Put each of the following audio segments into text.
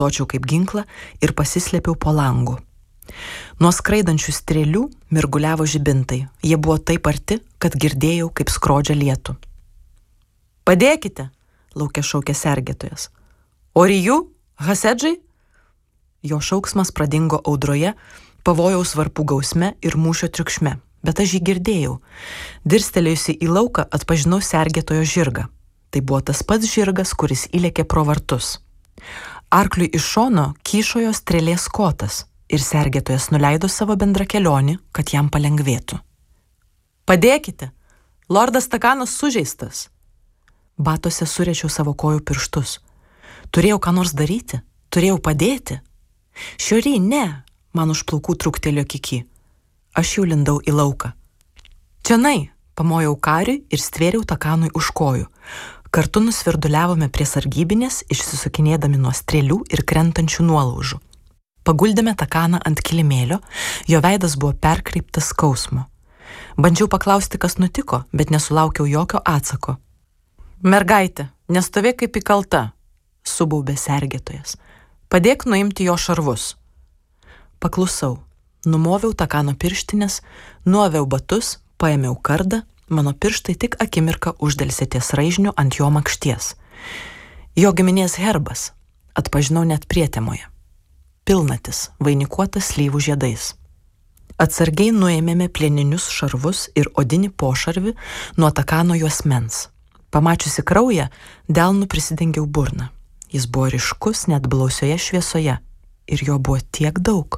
točiau kaip ginklą ir pasislėpiau po langu. Nuo skraidančių strėlių mirguliavo žibintai. Jie buvo taip arti, kad girdėjau, kaip skrodžia lietų. Padėkite, lauke šaukė sergėtojas. Orijų, hasedžai? Jo šauksmas pradingo audroje, pavojaus varpų gausme ir mūšio triukšme, bet aš jį girdėjau. Dirstelėjusi į lauką atpažinau sergėtojo žirgą. Tai buvo tas pats žirgas, kuris įlėkė pro vartus. Arkliui iš šono kyšojo strėlės kotas ir sergėtojas nuleido savo bendrakelionį, kad jam palengvėtų. Padėkite, lordas Takanas sužeistas. Batuose surėčiau savo kojų pirštus. Turėjau ką nors daryti, turėjau padėti. Šiory, ne, man už plaukų trūktelėjo Kiki. Aš jau lindau į lauką. Čianai, pamojau kariui ir stvėriau Takanui už kojų. Kartu nusvirduliavome prie sargybinės, išsisukinėdami nuo strėlių ir krentančių nuolaužų. Paguldėme Takaną ant kilimėlio, jo veidas buvo perkreiptas skausmo. Bandžiau paklausti, kas nutiko, bet nesulaukiau jokio atsako. Mergaitė, nestovėk kaip įkalta, subaubė sergėtojas. Padėk nuimti jo šarvus. Paklusau. Numoviau Takano pirštinės, nuoviau batus, paėmiau kardą, mano pirštai tik akimirką uždelsė ties raižniu ant jo makšties. Jo giminės herbas, atpažinau net prietemoje. Pilnatis, vainikuotas slyvų žiedais. Atsargiai nuėmėme plieninius šarvus ir odinį pošarvį nuo Takano juosmens. Pamačiusi kraują, delnu prisidengiau burną. Jis buvo ryškus net blausioje šviesoje ir jo buvo tiek daug.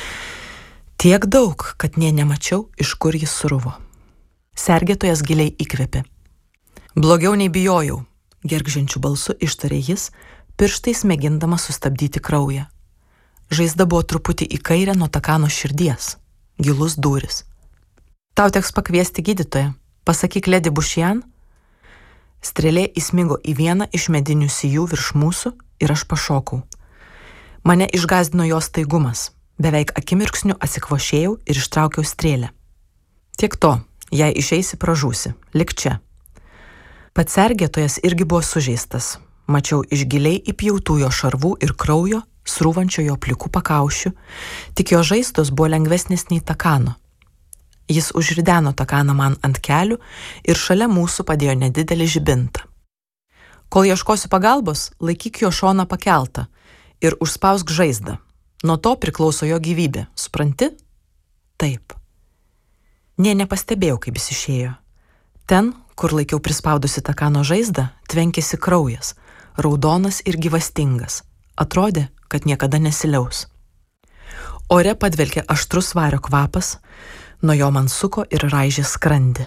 Tiek daug, kad nė nemačiau, iš kur jis suruvo. Sergėtojas giliai įkvėpė. Blogiau nei bijojau, gergžiančiu balsu ištarė jis, pirštais mėgindamas sustabdyti kraują. Žaizda buvo truputį į kairę nuo Takano širdies, gilus dūris. Tau teks pakviesti gydytoją, pasakyk Ledi Bušian. Strėlė įsmigo į vieną iš medinių sijų virš mūsų ir aš pašokau. Mane išgąsdino jos staigumas. Beveik akimirksniu atsikvošėjau ir ištraukiau strėlę. Tiek to, jei išeisi pražūsi, lik čia. Pats sergėtojas irgi buvo sužeistas. Mačiau iš giliai įpjautų jo šarvų ir kraujo, srūvančio jo plikų pakaušių, tik jo žaizdos buvo lengvesnės nei Takano. Jis užrideno Takaną man ant kelių ir šalia mūsų padėjo nedidelį žibintą. Kol ieškosiu pagalbos, laikyk jo šoną pakeltą ir užspausk žaizdą. Nuo to priklauso jo gyvybė, supranti? Taip. Nė nepastebėjau, kaip jis išėjo. Ten, kur laikiau prispaudusi Takano žaizdą, tvenkėsi kraujas, raudonas ir gyvastingas. Atrodė, kad niekada nesiliaus. Ore padvelkė aštrus vario kvapas, nuo jo man suko ir raižė skrandį.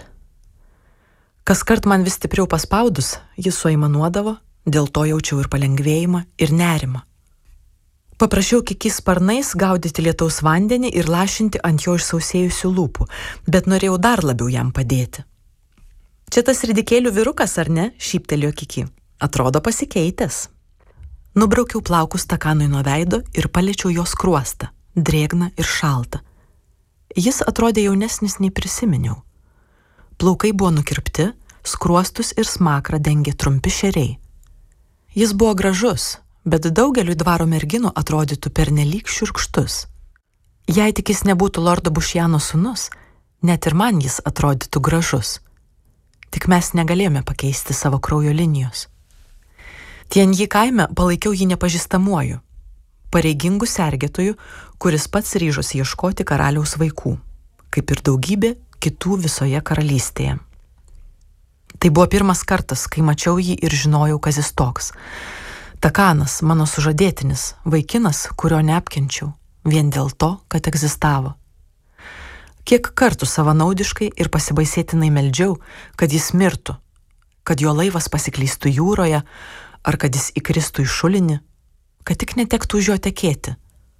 Kaskart man vis stipriau paspaudus, jis suaimanuodavo, dėl to jaučiau ir palengvėjimą, ir nerimą. Paprašiau Kiki sparnais gaudyti lietaus vandenį ir lašinti ant jo išsausėjusių lūpų, bet norėjau dar labiau jam padėti. Čia tas ridikėlių vyrukas, ar ne? Šyptelėjo Kiki. Atrodo pasikeitęs. Nubraukiau plaukus Takanui nuo veido ir paliečiau jo skruostą, drėgną ir šaltą. Jis atrodė jaunesnis nei prisiminiau. Plaukai buvo nukirpti, skruostus ir smakrą dengė trumpi šeriai. Jis buvo gražus, bet daugeliui dvaro merginų atrodytų pernelyg šiurkštus. Jei tik jis nebūtų lordo Bušiano sūnus, net ir man jis atrodytų gražus. Tik mes negalėjome pakeisti savo kraujo linijos. Tienjį kaime palaikiau jį nepažįstamuoju, pareigingu sergėtoju, kuris pats ryžosi ieškoti karaliaus vaikų, kaip ir daugybė kitų visoje karalystėje. Tai buvo pirmas kartas, kai mačiau jį ir žinojau, kas jis toks. Takanas, mano sužadėtinis, vaikinas, kurio neapkenčiau, vien dėl to, kad egzistavo. Kiek kartų savanaudiškai ir pasibaisėtinai meldžiau, kad jis mirtų, kad jo laivas pasiklystų jūroje, ar kad jis įkristų į šulinį, kad tik netektų už jo tekėti.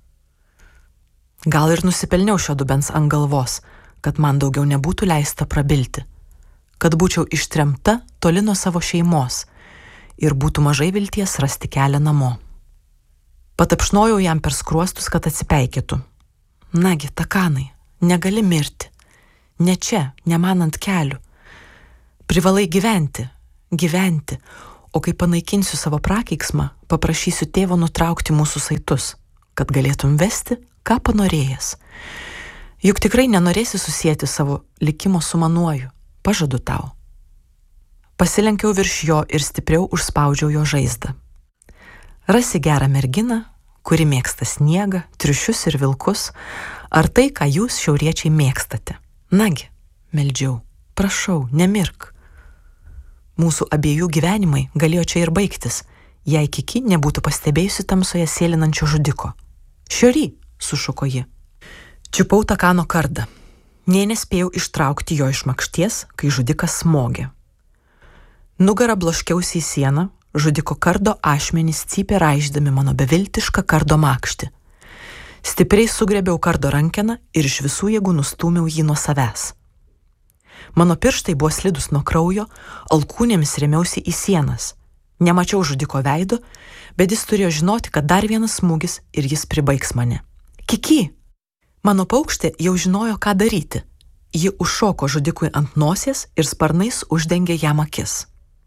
Gal ir nusipelniau šio dubens ant galvos, kad man daugiau nebūtų leista prabilti, kad būčiau ištremta toli nuo savo šeimos ir būtų mažai vilties rasti kelią namo. Patapšnojau jam per skruostus, kad atsipeikėtų. Nagi, Takanai, negali mirti. Ne čia, ne man ant kelių. Privalai gyventi, o kai panaikinsiu savo prakeiksmą, paprašysiu tėvo nutraukti mūsų saitus, kad galėtum vesti, ką panorėjęs. Juk tikrai nenorėsi susijęti savo likimo su manuoju, pažadu tau. Pasilenkiau virš jo ir stipriau užspaudžiau jo žaizdą. Rasi gerą merginą, kuri mėgsta sniegą, triušius ir vilkus, ar tai, ką jūs šiauriečiai mėgstate. Nagi, meldžiau, prašau, nemirk. Mūsų abiejų gyvenimai galėjo čia ir baigtis, jei Kiki nebūtų pastebėjusi tamsoje sėlinančio žudiko. Šiory, sušuko ji. Čiupau Takano kardą. Nė nespėjau ištraukti jo iš makšties, kai žudikas smogė. Nugarą bloškiausi į sieną, žudiko kardo ašmenys cypė raiždami mano beviltišką kardo makštį. Stipriai sugrėbiau kardo rankeną ir iš visų jėgų nustūmiau jį nuo savęs. Mano pirštai buvo slidus nuo kraujo, alkūnėmis rėmiausi į sienas. Nemačiau žudiko veido, bet jis turėjo žinoti, kad dar vienas smūgis ir jis pribaigs mane. Kiki! Mano paukštė jau žinojo, ką daryti. Ji užšoko žudikui ant nosies ir sparnais uždengė jam akis.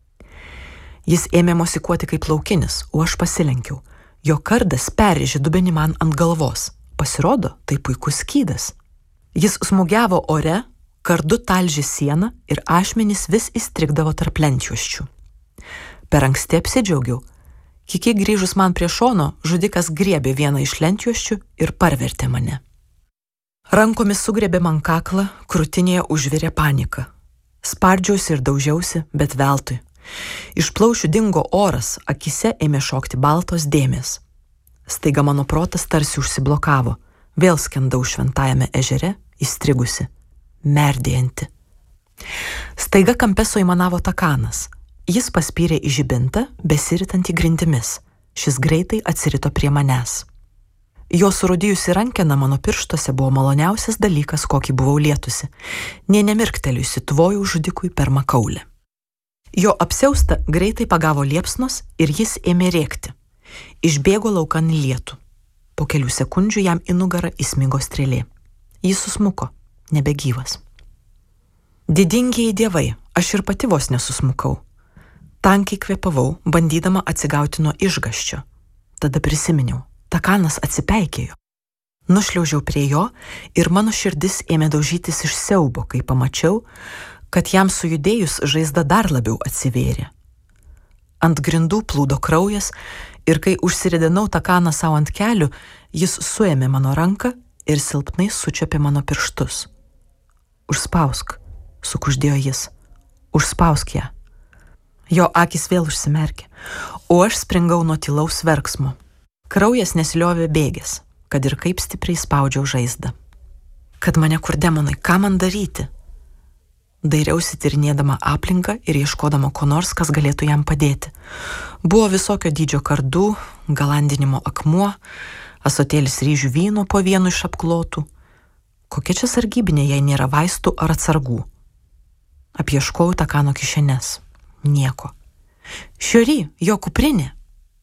Jis ėmė mosikuoti kaip laukinis, o aš pasilenkiau. Jo kardas perrėžė dubenį man ant galvos. Pasirodo, tai puikus skydas. Jis smūgiavo ore, kardu talžė sieną ir ašmenys vis įstrigdavo tarp lentjuosčių. Per anksti apsidžiaugiau. Kiki grįžus man prie šono, žudikas griebė vieną iš lentjuosčių ir parvertė mane. Rankomis sugrėbė man kaklą, krūtinėje užvirė panika. Spardžiausi ir daužiausi, bet veltui. Iš plaučių dingo oras, akise ėmė šokti baltos dėmės. Staiga mano protas tarsi užsiblokavo, vėl skendau šventajame ežere, įstrigusi, merdėjanti. Staiga kampe suimanavo Takanas. Jis paspyrė į žibintą, besiritantį grindimis. Šis greitai atsirito prie manęs. Jo surūdijusi rankena mano pirštuose buvo maloniausias dalykas, kokį buvau lietusi. Nė nemirkteliusi tvojau žudikui per makaulę. Jo apsiaustą greitai pagavo liepsnos ir jis ėmė rėkti. Išbėgo laukan lietų. Po kelių sekundžių jam į nugarą įsmigo strėlė. Jis susmuko, nebegyvas. Didingieji dievai, aš ir pati vos nesusmukau. Tankiai kvėpavau, bandydama atsigauti nuo išgąsčio. Tada prisiminiau. Takanas atsipeikėjo. Nušliaužiau prie jo ir mano širdis ėmė daužytis iš siaubo, kai pamačiau, kad jam sujudėjus žaizda dar labiau atsivėrė. Ant grindų plūdo kraujas ir kai užsiridenau Takaną savo ant kelių, jis suėmė mano ranką ir silpnai sučiapė mano pirštus. Užspausk, sukuždėjo jis. Užspausk ją. Jo akys vėl užsimerkė, o aš springau nuo tylaus verksmo. Kraujas nesiliovė bėgęs, kad ir kaip stipriai spaudžiau žaizdą. Kad mane kur demonai, ką man daryti? Dairiausi tyrinėdama aplinką ir ieškodama ko nors, kas galėtų jam padėti. Buvo visokio dydžio kardų, galandinimo akmuo, asotėlis ryžių vyno po vienu iš apklotų. Kokia čia sargybinė, jei nėra vaistų ar atsargų? Apieškojau Takano kišenes. Nieko. Šiory, jo kuprinė.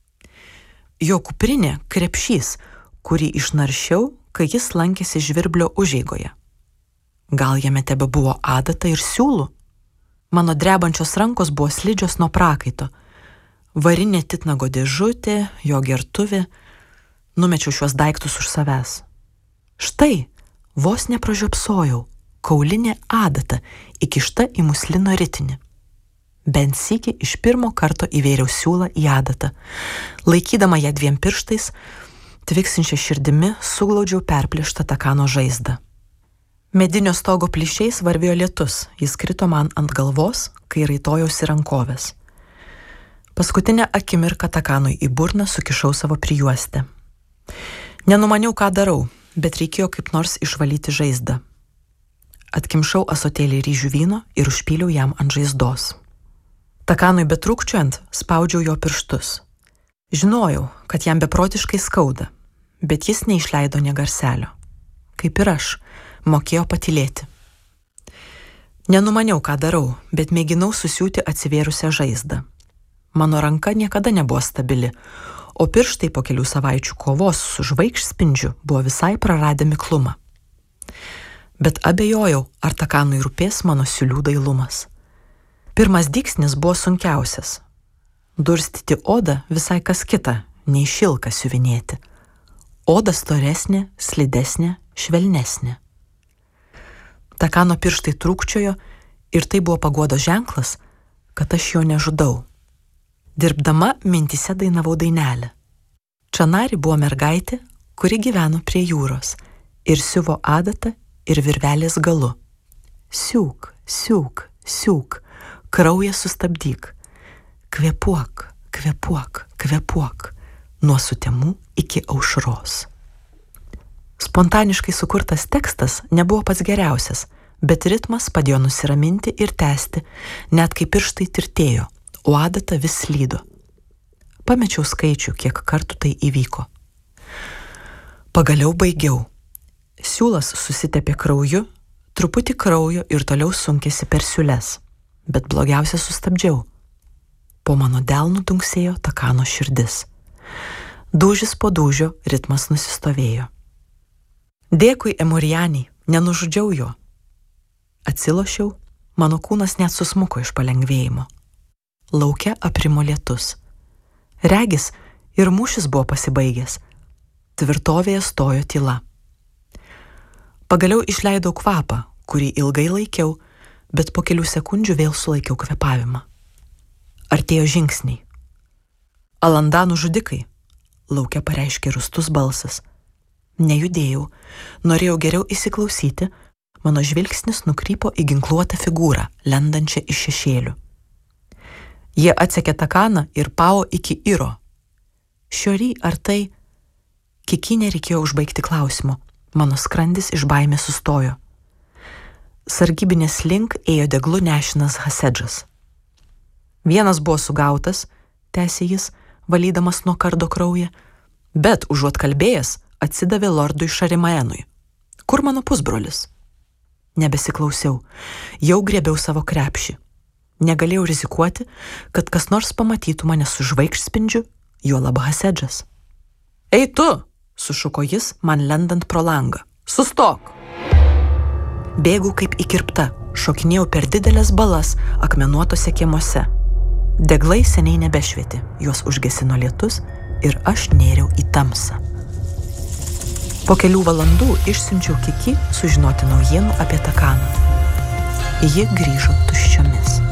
Jo kuprinė krepšys, kurį išnaršiau, kai jis lankėsi žvirblio užeigoje. Gal jame tebe buvo adata ir siūlų? Mano drebančios rankos buvo slidžios nuo prakaito. Varinė titnago dėžutė, jo gertuvė. Numečiau šiuos daiktus už savęs. Štai, vos nepražiopsojau, kaulinė adata įkišta į muslino ritinį. Bent sykį iš pirmo karto įvėriau siūlą į adatą. Laikydama ją dviem pirštais, tviksinčia širdimi suglaudžiau perplėštą Takano žaizdą. Medinio stogo plyšiais varvėjo lietus, jis krito man ant galvos, kai raitojausi rankovės. Paskutinę akimirką Takanui į burną sukišau savo prijuostę. Nenumaniau, ką darau, bet reikėjo kaip nors išvalyti žaizdą. Atkimšau asotėlį ryžių vyno ir užpyliau jam ant žaizdos. Takanui betrūkčiojant spaudžiau jo pirštus. Žinojau, kad jam beprotiškai skauda, bet jis neišleido nė garselio. Kaip ir aš, mokėjo patylėti. Nenumaniau, ką darau, bet mėginau susiūti atsivėrusią žaizdą. Mano ranka niekada nebuvo stabili, o pirštai po kelių savaičių kovos su žvaigždspindžiu buvo visai praradę miklumą. Bet abejojau, ar Takanui rūpės mano siūlių dailumas. Pirmas dygsnis buvo sunkiausias. Durstyti odą visai kas kita, nei šilką siuvinėti. Oda storesnė, slidesnė, švelnesnė. Takano pirštai trūkčiojo ir tai buvo paguodos ženklas, kad aš jo nežudau. Dirbdama mintyse dainavau dainelę. Čanari buvo mergaitė, kuri gyveno prie jūros ir siuvo adatą ir virvelės galu. Siūk, siūk, siūk, kraują sustabdyk. Kvėpuok, kvėpuok, kvėpuok, nuo sutemų iki aušros. Spontaniškai sukurtas tekstas nebuvo pats geriausias, bet ritmas padėjo nusiraminti ir tęsti, net kai pirštai tirtėjo, o adata vis slydo. Pamečiau skaičių, kiek kartų tai įvyko. Pagaliau baigiau. Siūlas susitepė krauju, truputį kraujo ir toliau sunkėsi per siūles, bet blogiausia sustabdžiau. Po mano delnu dunksėjo Takano širdis. Dūžis po dūžio ritmas nusistovėjo. Dėkui, Emoriani, nenužudžiau jo. Atsilošiau, mano kūnas net susmuko iš palengvėjimo. Lauke aprimo lietus. Regis, ir mūšis buvo pasibaigęs. Tvirtovėje stojo tyla. Pagaliau išleidau kvapą, kurį ilgai laikiau, bet po kelių sekundžių vėl sulaikiau kvėpavimą. Artėjo žingsniai. Alandanų žudikai, lauke pareiškė rūstus balsas. Nejudėjau, norėjau geriau įsiklausyti, mano žvilgsnis nukrypo į ginkluotą figūrą, lendančią iš šešėlių. Jie atsekė Takaną ir Pao iki Iro. Šiorį ar tai? Kiki nereikėjo užbaigti klausimo, mano skrandis iš baimės sustojo. Sargybinės link ėjo deglu nešinas Hasedžas. Vienas buvo sugautas, tęsė jis, valydamas nuo kardo kraują, bet užuot kalbėjęs, atsidavė lordui Šarimaenui. Kur mano pusbrolis? Nebesiklausiau, jau griebiau savo krepšį. Negalėjau rizikuoti, kad kas nors pamatytų mane su žvaigždspindžiu, juolab Hasedžas. Ei tu, sušuko jis, man lendant pro langą. Sustok! Bėgau kaip įkirpta, šokinėjau per didelės balas akmenuotose kiemuose. Deglai seniai nebešvietė, juos užgesino lietus ir aš nėriau į tamsą. Po kelių valandų išsiunčiau Kiki sužinoti naujienų apie Takaną. Ji grįžo tuščiomis.